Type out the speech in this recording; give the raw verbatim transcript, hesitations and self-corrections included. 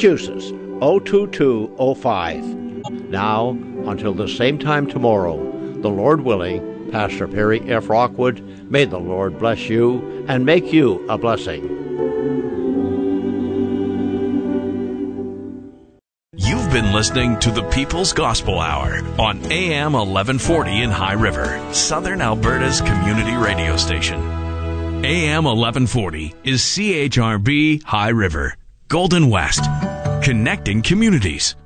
Massachusetts oh two two oh five. Now, until the same time tomorrow, the Lord willing, Pastor Perry F. Rockwood, may the Lord bless you and make you a blessing. You've been listening to the People's Gospel Hour on A M eleven forty in High River, Southern Alberta's community radio station. A M eleven forty is C H R B High River, Golden West, connecting communities.